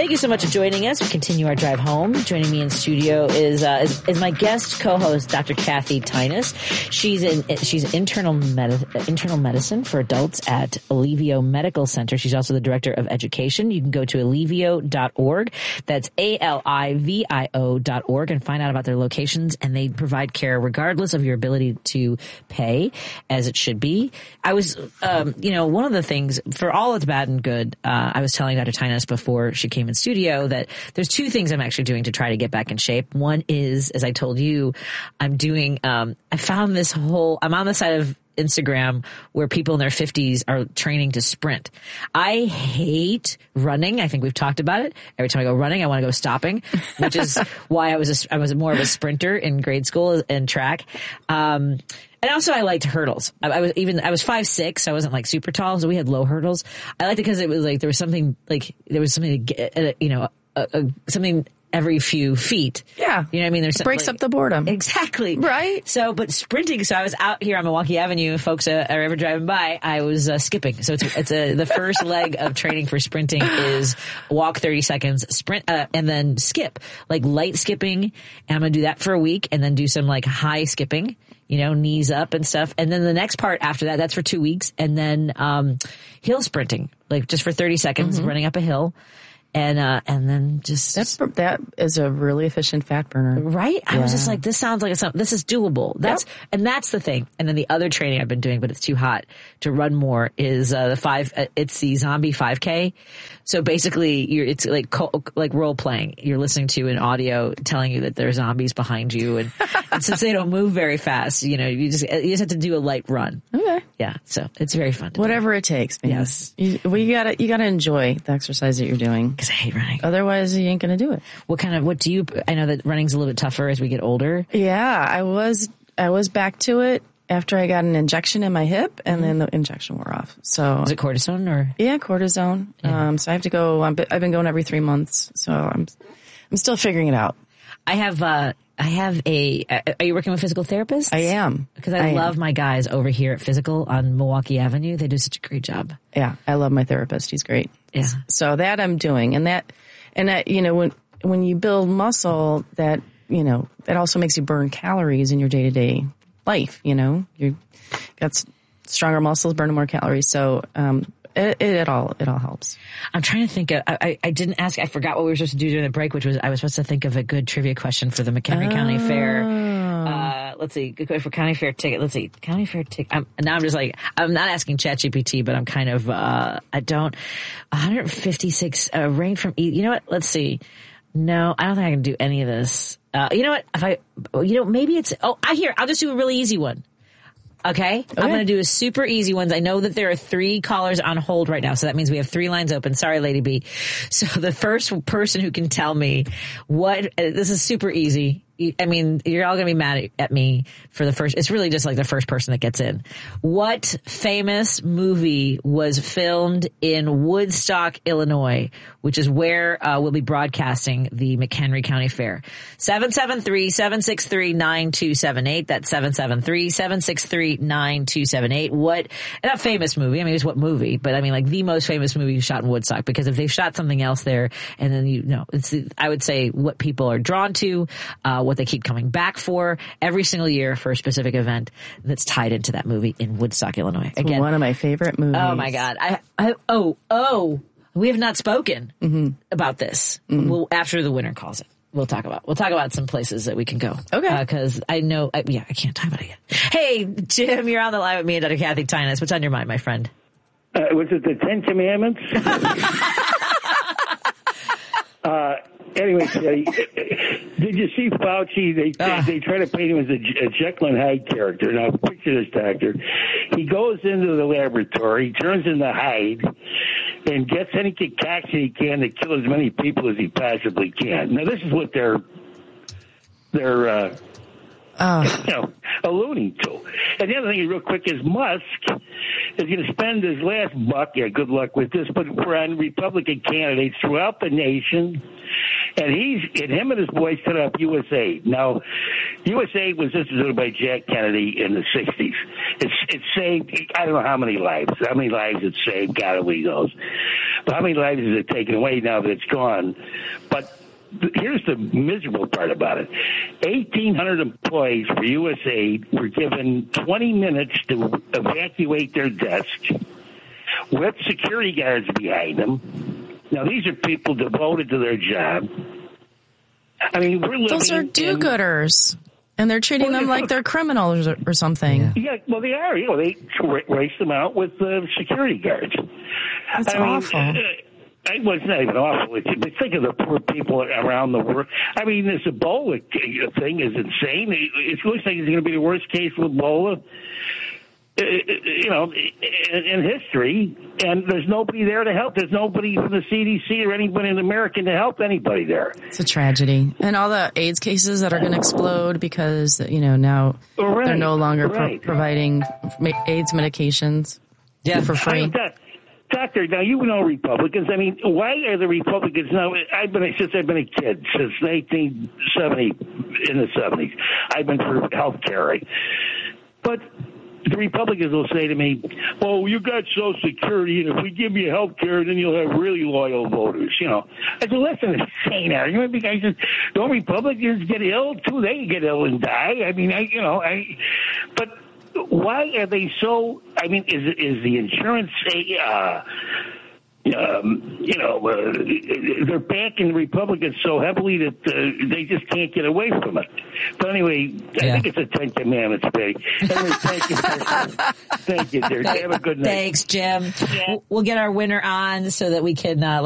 Thank you so much for joining us. We continue our drive home. Joining me in studio is my guest co-host, Dr. Kathy Tynas. She's internal medicine for adults at Alivio Medical Center. She's also the director of education. You can go to alivio.org. That's ALIVIO.org and find out about their locations. And they provide care regardless of your ability to pay, as it should be. I was, one of the things for all it's bad and good. I was telling Dr. Tynas before she came in studio that there's two things I'm actually doing to try to get back in shape. One is, as I told you, I'm on the side of Instagram where people in their 50s are training to sprint. I hate running. I think we've talked about it. Every time I go running, I want to go stopping, which is why I was more of a sprinter in grade school and track. And also I liked hurdles. I was 5'6", I wasn't like super tall, so we had low hurdles. I liked it because it was like there was something to get, something every few feet. Yeah. You know what I mean? There's breaks up the boredom. Exactly. Right. But sprinting, so I was out here on Milwaukee Avenue, if folks are ever driving by, I was skipping. So the first leg of training for sprinting is walk 30 seconds, sprint, and then skip. Like light skipping. And I'm going to do that for a week and then do some like high skipping, knees up and stuff. And then the next part after that, that's for 2 weeks. And then, hill sprinting, like just for 30 seconds, running up a hill. And then just that is a really efficient fat burner, right? I was just like, this sounds like this is doable. That's the thing. And then the other training I've been doing, but it's too hot to run more, is it's the zombie 5K. So basically, it's like role playing. You're listening to an audio telling you that there are zombies behind you, and since they don't move very fast, you just have to do a light run. Okay. Yeah. So it's very fun. Whatever it takes. Man. Yes. You gotta enjoy the exercise that you're doing. Because I hate running. Otherwise, you ain't gonna do it. I know that running's a little bit tougher as we get older. Yeah, I was back to it after I got an injection in my hip, and then the injection wore off. So is it cortisone or? Yeah, cortisone. Yeah. So I have to go. I've been going every 3 months. So I'm still figuring it out. Are you working with physical therapists? I am. Because I love my guys over here at Physical on Milwaukee Avenue. They do such a great job. Yeah, I love my therapist. He's great. Yeah. So that I'm doing, and that when you build muscle, that also makes you burn calories in your day-to-day life. You got stronger muscles, burning more calories. So it all helps. I'm trying to think of, I didn't ask, I forgot what we were supposed to do during the break, which was I was supposed to think of a good trivia question for the McHenry County Fair. Let's see, good for County Fair ticket. Let's see, County Fair ticket. Now I'm just like, I'm not asking ChatGPT, but I'm kind of, 156, rain from, you know what? Let's see. No, I don't think I can do any of this. You know what? Maybe it's, I'll just do a really easy one. Okay. I'm going to do a super easy one. I know that there are 3 callers on hold right now, so that means we have 3 lines open. Sorry, Lady B. So the first person who can tell me this is super easy. I mean, you're all going to be mad at me for the first. It's really just like the first person that gets in. What famous movie was filmed in Woodstock, Illinois, which is where we'll be broadcasting the McHenry County Fair? 773-763-9278. That's 773-763-9278. What, not famous movie. I mean, it's what movie, but I mean like the most famous movie shot in Woodstock, because if they've shot something else there, and then I would say what people are drawn to, what they keep coming back for every single year for a specific event that's tied into that movie in Woodstock, Illinois. Again, one of my favorite movies. Oh my God. We have not spoken about this. Well, after the winter calls it. We'll talk about some places that we can go. Okay. Cause I know, I can't talk about it yet. Hey, Jim, you're on the line with me and Dr. Kathy Tynas. What's on your mind, my friend? Was it the 10 Commandments? Anyway, did you see Fauci? They try to paint him as a Jekyll and Hyde character. Now, picture this, doctor. He goes into the laboratory, turns into Hyde, and gets any concoction he can to kill as many people as he possibly can. Now, this is what they're alluding to. And the other thing, real quick, is Musk is going to spend his last buck. Yeah, good luck with this, but we're on Republican candidates throughout the nation. And him and his boys set up USAID. Now, USAID was instituted by Jack Kennedy in the 60s. It saved, I don't know how many lives. How many lives it saved, God only knows. But how many lives is it taken away now that it's gone? But here's the miserable part about it. 1,800 employees for USAID were given 20 minutes to evacuate their desk with security guards behind them. Now, these are people devoted to their job. I mean, we're living... Those are do-gooders, and they're treating them like they're criminals or something. Yeah, well, they are. You know, they race them out with security guards. That's awful. It was not even awful. But think of the poor people around the world. I mean, this Ebola thing is insane. It looks like it's going to be the worst case with Ebola, you know, in history. And there's nobody there to help. There's nobody from the CDC or anybody in America to help anybody there. It's a tragedy. And all the AIDS cases that are going to explode because, you know, now they're no longer providing AIDS medications for free. Doctor, now you know Republicans. I mean, why are the Republicans now? Since I've been a kid, since 1970, in the 70s, I've been for health care. But the Republicans will say to me, "Oh, you got Social Security, and if we give you health care, then you'll have really loyal voters." You know, I said, "Listen, insane argument because don't Republicans get ill too? They get ill and die. I mean, but." Why are they so? I mean, is the insurance they're backing the Republicans so heavily that they just can't get away from it. But anyway, I think it's a 10 Commandments, Betty. Anyway, thank you. Thank you, dear. Have a good night. Thanks, Jim. Yeah. We'll get our winner on so that we can